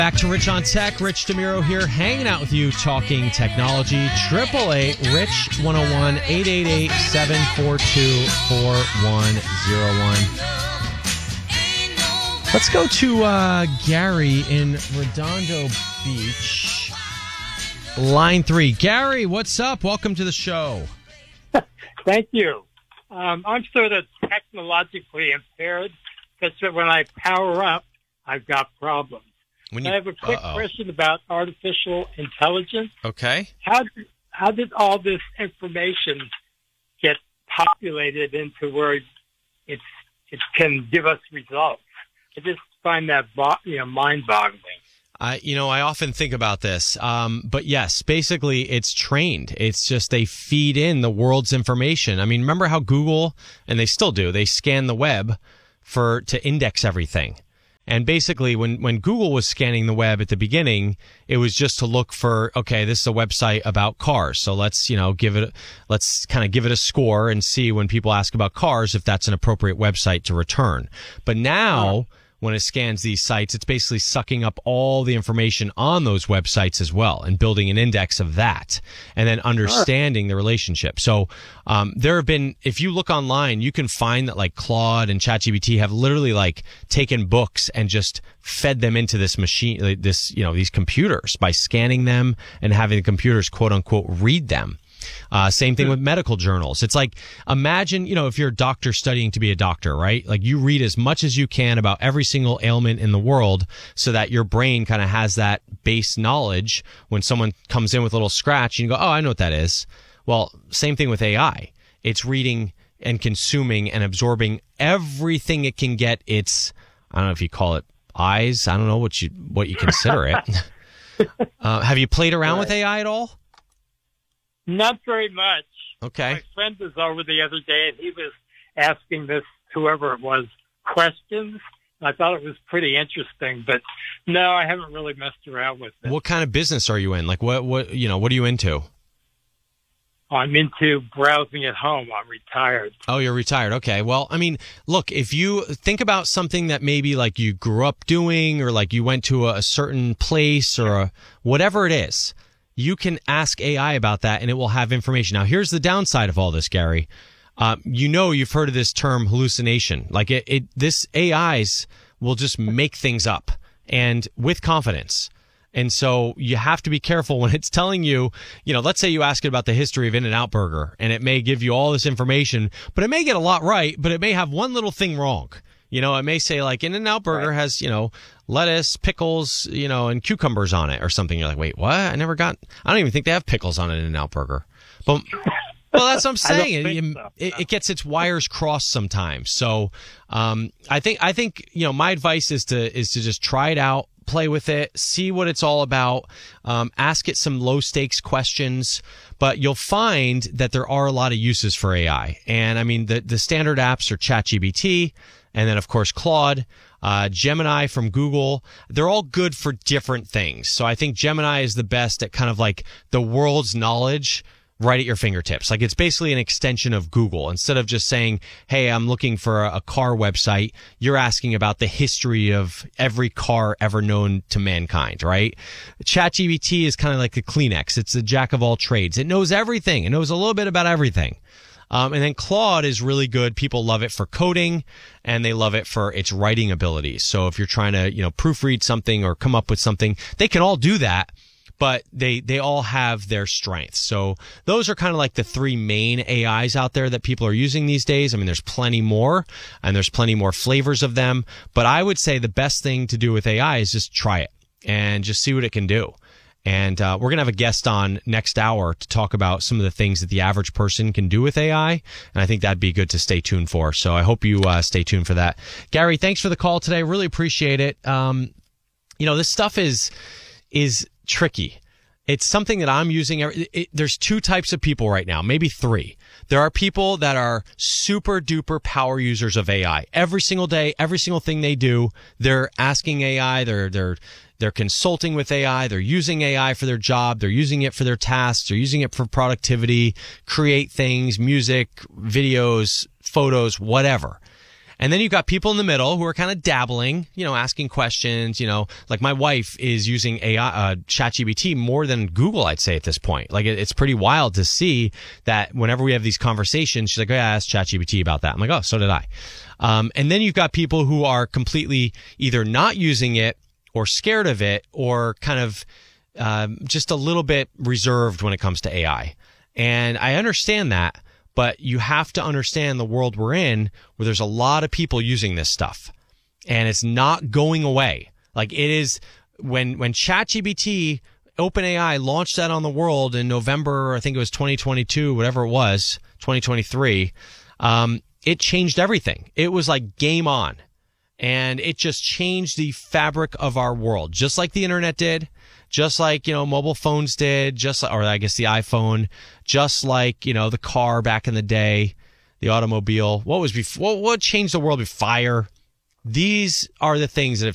Back to Rich on Tech. Rich DeMuro here, hanging out with you, talking technology. 888-RICH-101, 888-742-4101. Let's go to Gary in Redondo Beach. Line 3. Gary, what's up? Welcome to the show. Thank you. I'm sort of technologically impaired, such that when I power up, I've got problems. I have a quick question about artificial intelligence. Okay. How did all this information get populated into where it can give us results? I just find that mind-boggling. I often think about this, but yes, basically it's trained. It's just they feed in the world's information. I mean, remember how Google, and they still do, they scan the web to index everything. And basically, when Google was scanning the web at the beginning, it was just to look for, okay, this is a website about cars. So let's kind of give it a score and see when people ask about cars if that's an appropriate website to return. But now, when it scans these sites, it's basically sucking up all the information on those websites as well and building an index of that and then understanding the relationship. So there have been, if you look online, you can find that like Claude and ChatGPT have literally like taken books and just fed them into this machine, these computers by scanning them and having the computers quote unquote read them. Same thing with medical journals. It's like, imagine, if you're a doctor studying to be a doctor, right? Like you read as much as you can about every single ailment in the world so that your brain kind of has that base knowledge when someone comes in with a little scratch and you go, oh, I know what that is. Well, same thing with AI. It's reading and consuming and absorbing everything it can get. I don't know if you call it eyes. I don't know what you consider it. Have you played around with AI at all? Not very much. Okay. My friend was over the other day, and he was asking whoever it was, questions. I thought it was pretty interesting, but no, I haven't really messed around with it. What kind of business are you in? Like, what are you into? I'm into browsing at home. I'm retired. Oh, you're retired. Okay. Well, I mean, look, if you think about something that maybe like you grew up doing or like you went to a certain place or whatever it is, you can ask AI about that and it will have information. Now, here's the downside of all this, Gary. You've heard of this term hallucination. Like this AIs will just make things up and with confidence. And so you have to be careful when it's telling you, let's say you ask it about the history of In-N-Out Burger and it may give you all this information, but it may get a lot right, but it may have one little thing wrong. It may say like In-N-Out Burger has, lettuce, pickles, and cucumbers on it or something. You're like, wait, what? I don't even think they have pickles on an In-N-Out Burger. But, well, that's what I'm saying. It gets its wires crossed sometimes. So, I think, my advice is to just try it out, play with it, see what it's all about, ask it some low stakes questions, but you'll find that there are a lot of uses for AI. And I mean, the standard apps are ChatGPT, and then, of course, Claude, Gemini from Google. They're all good for different things. So I think Gemini is the best at kind of like the world's knowledge right at your fingertips. Like it's basically an extension of Google. Instead of just saying, hey, I'm looking for a car website, you're asking about the history of every car ever known to mankind, right? ChatGPT is kind of like the Kleenex. It's the jack of all trades. It knows everything. It knows a little bit about everything. And then Claude is really good. People love it for coding and they love it for its writing abilities. So if you're trying to, proofread something or come up with something, they can all do that, but they all have their strengths. So those are kind of like the three main AIs out there that people are using these days. I mean, there's plenty more and there's plenty more flavors of them, but I would say the best thing to do with AI is just try it and just see what it can do. And we're going to have a guest on next hour to talk about some of the things that the average person can do with AI. And I think that'd be good to stay tuned for. So I hope you stay tuned for that. Gary, thanks for the call today. Really appreciate it. This stuff is tricky. It's something that I'm using. There's two types of people right now, maybe three. There are people that are super duper power users of AI. Every single day, every single thing they do, they're asking AI, they're consulting with AI. They're using AI for their job. They're using it for their tasks. They're using it for productivity, create things, music, videos, photos, whatever. And then you've got people in the middle who are kind of dabbling, asking questions, like my wife is using AI, ChatGPT more than Google, I'd say at this point. Like it's pretty wild to see that whenever we have these conversations, she's like, oh, yeah, I asked ChatGPT about that. I'm like, oh, so did I. And then you've got people who are completely either not using it or scared of it or kind of just a little bit reserved when it comes to AI. And I understand that, but you have to understand the world we're in where there's a lot of people using this stuff and it's not going away. Like it is when ChatGPT, OpenAI launched that on the world in November, I think it was 2022, whatever it was, 2023. It changed everything. It was like game on, and it just changed the fabric of our world, just like the internet did. Just like, mobile phones did, or I guess the iPhone, just like, the car back in the day, the automobile. What changed the world? Fire. These are the things that have